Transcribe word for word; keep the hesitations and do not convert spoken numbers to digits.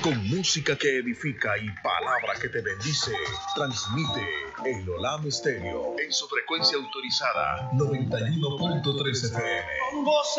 Con música que edifica y palabra que te bendice, transmite el Olam Stereo en su frecuencia autorizada noventa y uno punto tres F M.